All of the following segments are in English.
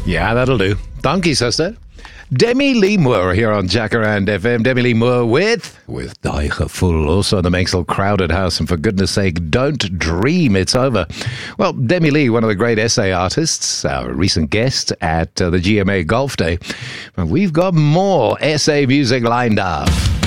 Yeah, that'll do. Thank you, sister. Demi Lee Moore here on Jacaranda FM. Demi Lee Moore with Daige Full, also in the Mengsel Crowded House. And for goodness sake, don't dream it's over. Well, Demi Lee, one of the great SA artists, our recent guest at the GMA Golf Day. And we've got more SA music lined up.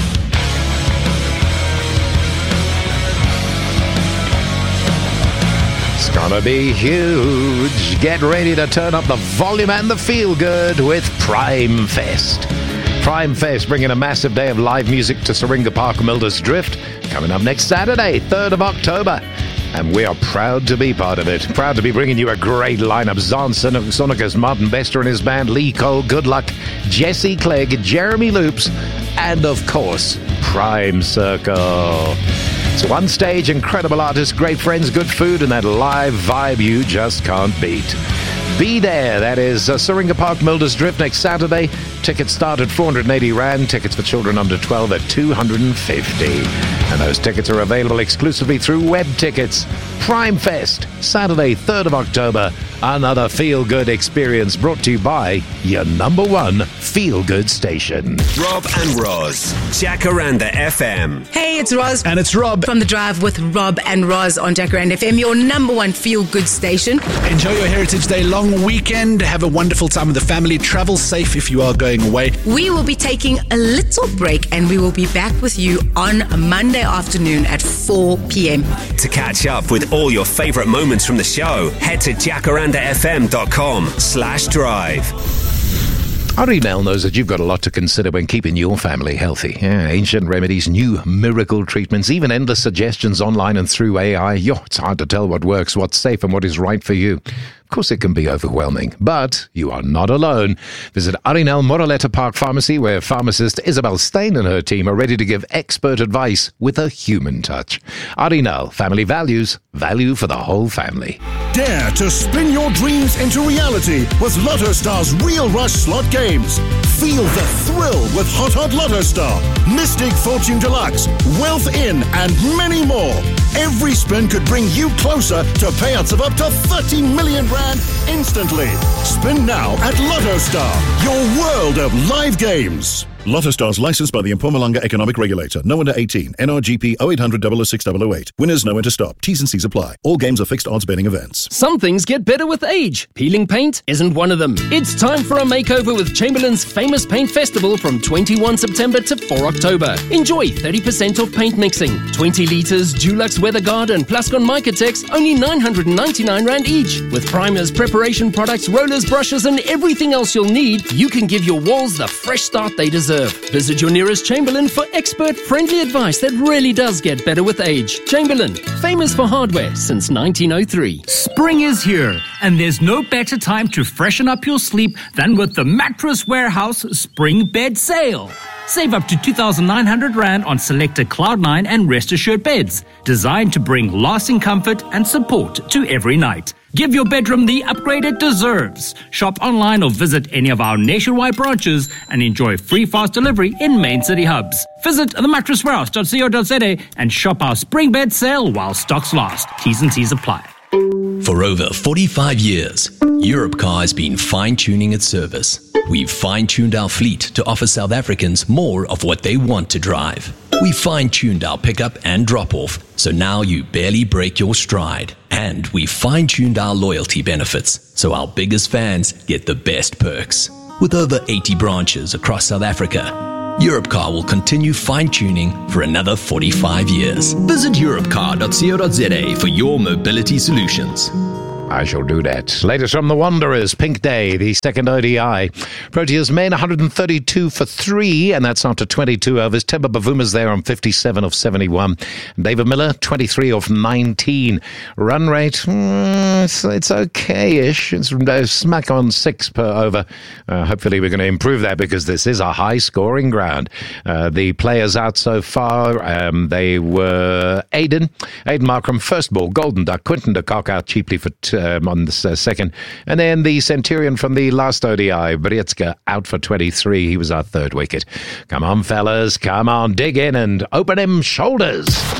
It's gonna be huge. Get ready to turn up the volume and the feel good with Prime Fest. Prime Fest bringing a massive day of live music to Syringa Park, Milder's Drift, coming up next Saturday, 3rd of October. And we are proud to be part of it. Proud to be bringing you a great lineup. Zon Sonicus, Martin Bester and his band, Lee Cole, Good Luck, Jesse Clegg, Jeremy Loops, and of course, Prime Circle. It's one stage, incredible artists, great friends, good food, and that live vibe you just can't beat. Be there. That is Syringa Park, Milder's Drift next Saturday. Tickets start at 480 Rand. Tickets for children under 12 at 250. And those tickets are available exclusively through Web Tickets. Prime Fest, Saturday, 3rd of October. Another feel-good experience brought to you by your number one feel-good station. Rob and Roz, Jacaranda FM. Hey, it's Roz. And it's Rob. From The Drive with Rob and Roz on Jacaranda FM, your number one feel-good station. Enjoy your Heritage Day long weekend. Have a wonderful time with the family. Travel safe if you are going away. We will be taking a little break and we will be back with you on Monday afternoon at 4 p.m. To catch up with all your favourite moments from the show, head to jacarandafm.com/drive. Arinel knows that you've got a lot to consider when keeping your family healthy. Yeah, ancient remedies, new miracle treatments, even endless suggestions online and through AI. It's hard to tell what works, what's safe and what is right for you. Of course, it can be overwhelming, but you are not alone. Visit Arinel Moraleta Park Pharmacy, where pharmacist Isabel Stein and her team are ready to give expert advice with a human touch. Arinel, family values, value for the whole family. Dare to spin your dreams into reality with Lotto Star's Real Rush slot games. Feel the thrill with Hot Lotto Star, Mystic Fortune Deluxe, Wealth In, and many more. Every spin could bring you closer to payouts of up to 30 million Rand instantly. Spin now at Lotto Star, your world of live games. Lotto Stars licensed by the Mpumalanga Economic Regulator. No under 18. NRGP 0800 006 008. Winners know when to stop. T's and C's apply. All games are fixed odds betting events. Some things get better with age. Peeling paint isn't one of them. It's time for a makeover with Chamberlain's famous paint festival from 21 September to 4 October. Enjoy 30% off paint mixing. 20 litres Dulux WeatherGuard and Plascon Micatex, only 999 Rand each. With primers, preparation products, rollers, brushes and everything else you'll need, you can give your walls the fresh start they deserve. Visit your nearest Chamberlain for expert-friendly advice that really does get better with age. Chamberlain, famous for hardware since 1903. Spring is here, and there's no better time to freshen up your sleep than with the Mattress Warehouse Spring Bed Sale. Save up to 2,900 Rand on selected Cloud9 and Rest Assured beds, designed to bring lasting comfort and support to every night. Give your bedroom the upgrade it deserves. Shop online or visit any of our nationwide branches and enjoy free fast delivery in main city hubs. Visit themattresswarehouse.co.za and shop our spring bed sale while stocks last. T's and C's apply. For over 45 years, Europcar has been fine-tuning its service. We've fine-tuned our fleet to offer South Africans more of what they want to drive. We fine-tuned our pickup and drop-off, so now you barely break your stride. And we fine-tuned our loyalty benefits, so our biggest fans get the best perks. With over 80 branches across South Africa, Europcar will continue fine-tuning for another 45 years. Visit europcar.co.za for your mobility solutions. I shall do that. Latest from the Wanderers, Pink Day, the second ODI. Proteas men 132 for 3, and that's after 22 overs. Temba Bavuma's there on 57 of 71. David Miller, 23 of 19. Run rate, it's okay-ish. It's smack on 6 per over. Hopefully we're going to improve that because this is a high-scoring ground. The players out so far, they were Aiden Markram, first ball, Golden Duck, Quinton de Kock out cheaply for on the second. And then the Centurion from the last ODI, Brietska, out for 23. He was our third wicket. Come on, fellas. Come on, dig in and open them shoulders.